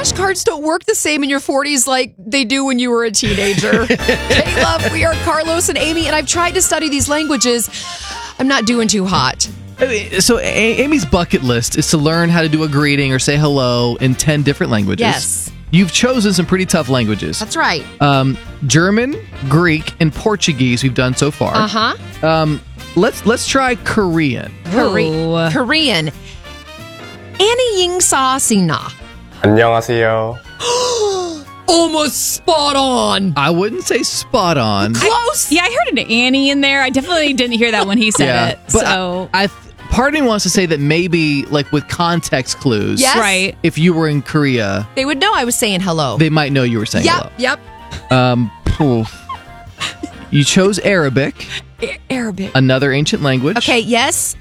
flashcards don't work the same in your 40s like they do when you were a teenager. Hey, love, we are Carlos and Amy, and I've tried to study these languages. I'm not doing too hot. So Amy's bucket list is to learn how to do a greeting or say hello in 10 different languages. Yes. You've chosen some pretty tough languages. That's right. German, Greek, and Portuguese we've done so far. Uh-huh. Let's try Korean. Korean. Annie Ying Sa Sina. 안녕하세요. Almost spot on. I wouldn't say spot on. Close. Yeah, I heard an Annie in there. I definitely didn't hear that when he said it. But So part of me wants to say that maybe, like with context clues, Yes. right. if you were in Korea, They would know I was saying hello. they might know you were saying hello. Yep. You chose Arabic, Arabic. another ancient language. Okay, yes.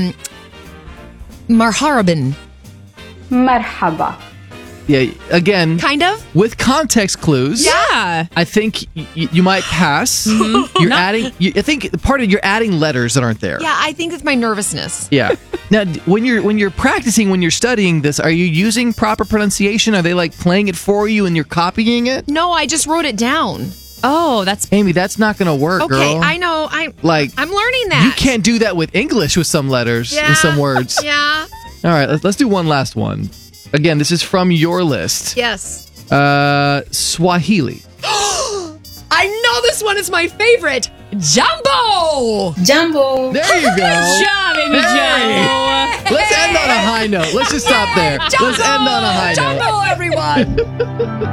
Marharaban. مرحبا. Yeah, again, Kind of. with context clues. Yeah. I think you might pass. You're adding. I think part of you're adding letters that aren't there. Yeah, I think it's my nervousness. Yeah. Now, when you're practicing, when you're studying this, are you using proper pronunciation? Are they like playing it for you and you're copying it? No, I just wrote it down. Oh, that's Amy, that's not going to work, Okay, girl. I know. I'm learning that. You can't do that with English with some letters and some words. Yeah. All right, let's do one last one. Again, this is from your list. Yes. Swahili. I know this one is my favorite. Jumbo. Jumbo. There you go. good job, Amy Jo. Let's end on a high note. Let's just stop there. Let's end on a high note. Jumbo, everyone.